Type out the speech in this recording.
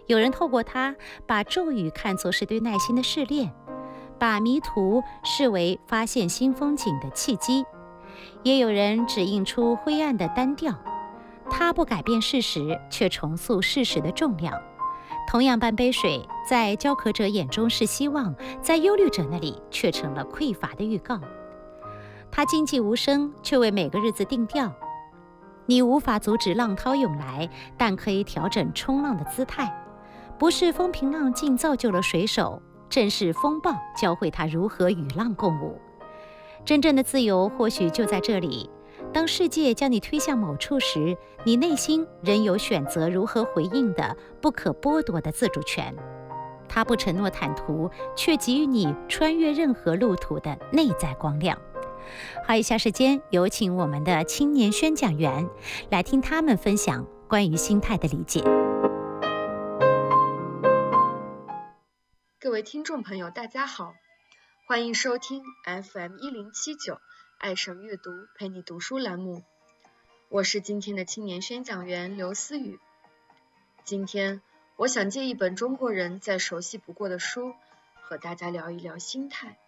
有人透过它把咒语看作是对耐心的试炼，把迷途视为发现新风景的契机。也有人只映出灰暗的单调，它不改变事实，却重塑事实的重量。同样半杯水，在教渴者眼中是希望，在忧虑者那里却成了匮乏的预告。它静寂无声，却为每个日子定调。你无法阻止浪涛涌来，但可以调整冲浪的姿态。不是风平浪静造就了水手，正是风暴教会他如何与浪共舞。真正的自由或许就在这里，当世界将你推向某处时，你内心仍有选择如何回应的不可剥夺的自主权。它不承诺坦途，却给予你穿越任何路途的内在光亮。好，以下时间有请我们的青年宣讲员来听他们分享关于心态的理解。 各位听众朋友大家好，欢迎收听 FM1079 爱上阅读陪你读书栏目，我是今天的青年宣讲员刘思雨。今天我想借一本中国人再熟悉不过的书，和大家聊一聊心态。